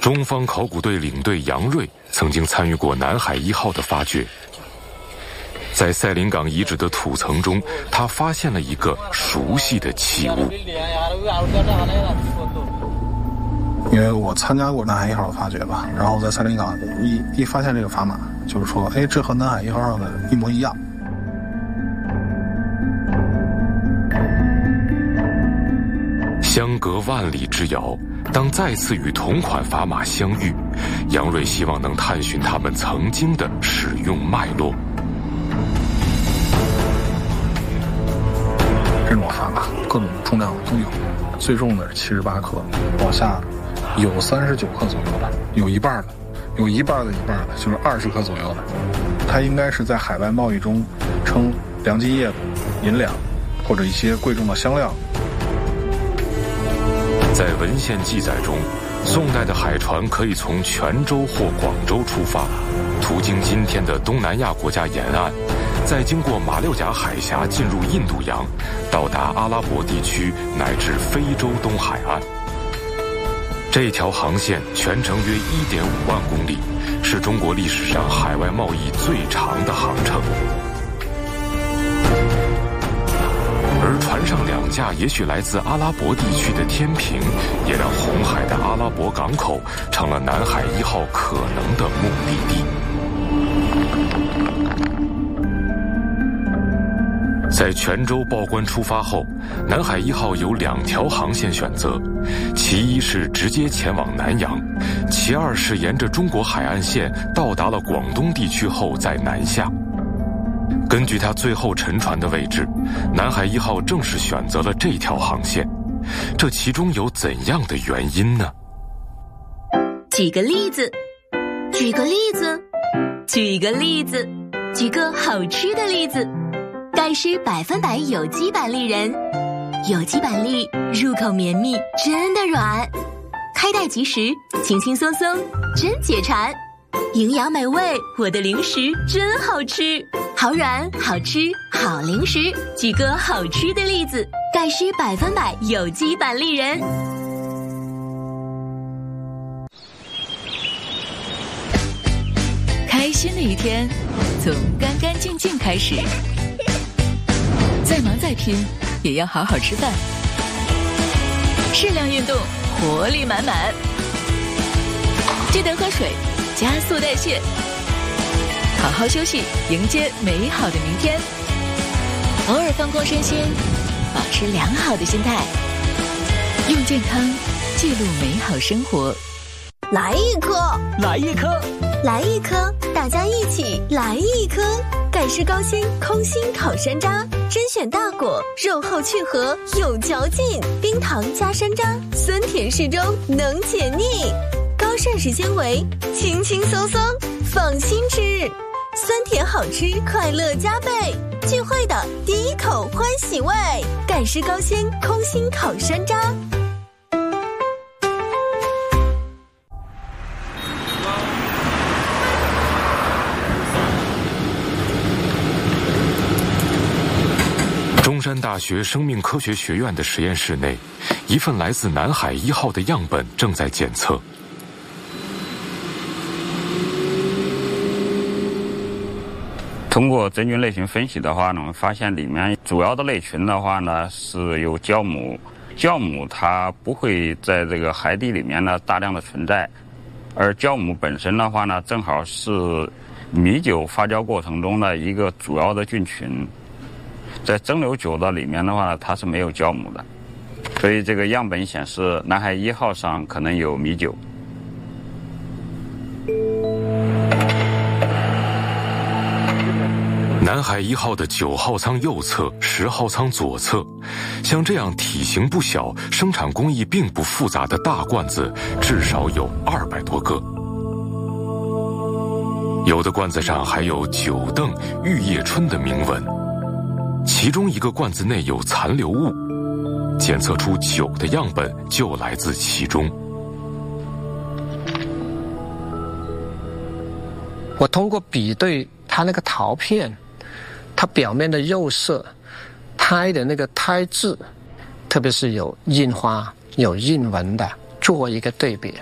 中方考古队领队杨锐曾经参与过南海1号的发掘。在赛琳港遗址的土层中，他发现了一个熟悉的器物。 因为我参加过南海1号的发掘吧，然后在赛琳港一发现这个砝码，就是说，哎，这和南海1号上的一模一样。 相隔万里之遥，当再次与同款砝码相遇，杨锐希望能探寻它们曾经的使用脉络。 这种砝码各种重量都有，最重的是78克，往下有39克左右的，有一半的，有一半的，就是20克左右的。它应该是在海外贸易中称良机叶子、银两或者一些贵重的香料。 在文献记载中，宋代的海船可以从泉州或广州出发，途经今天的东南亚国家沿岸，再经过马六甲海峡进入印度洋，到达阿拉伯地区乃至非洲东海岸。这条航线全程约1.5万公里，是中国历史上海外贸易最长的航程。而船上2架也许来自阿拉伯地区的天平，也让红海的阿拉伯港口成了南海1号可能的目的地。在泉州报关出发后，南海1号有2条航线选择，其一是直接前往南洋，其二是沿着中国海岸线到达了广东地区后再南下。根据他最后沉船的位置，南海1号正是选择了这条航线，这其中有怎样的原因呢？ 举个例子，举个例子，举个例子，举个好吃的例子。盖施100%有机板栗仁，有机板栗入口绵密，真的软，开袋即食，轻轻松松，真解馋。营养美味，我的零食真好吃，好软好吃好零食。举个好吃的例子，盖施100%有机板栗仁。 开心的一天从干干净净开始，再忙再拼也要好好吃饭，适量运动，活力满满，记得喝水，加速代谢，好好休息，迎接美好的明天。偶尔放空身心，保持良好的心态，用健康记录美好生活。 来一颗， 来一颗， 来一颗，大家一起来一颗。盖施高纤空心烤山楂，甄选大果，肉厚去核，有嚼劲，冰糖加山楂，酸甜适中，能解腻。高膳食纤维，轻轻松松，放心吃，酸甜好吃，快乐加倍。聚会的第一口欢喜味，盖施高纤空心烤山楂。 中山大学生命科学学院的实验室内，一份来自南海1号的样本正在检测。 通过真菌类群分析的话呢，我们发现里面主要的类群的话呢是有酵母，酵母它不会在这个海底里面呢大量的存在，而酵母本身的话呢，正好是米酒发酵过程中的一个主要的菌群。在蒸馏酒的里面的话，它是没有酵母的，所以这个样本显示南海1号上可能有米酒。 南海1号的9号舱右侧、10号舱左侧，像这样体型不小、生产工艺并不复杂的大罐子，至少有200多个。有的罐子上还有九邓、玉叶春的铭文。其中一个罐子内有残留物，检测出酒的样本就来自其中。 我通过比对它那个陶片，它表面的釉色，胎的那个胎质，特别是有印花、有印纹的，做一个对比。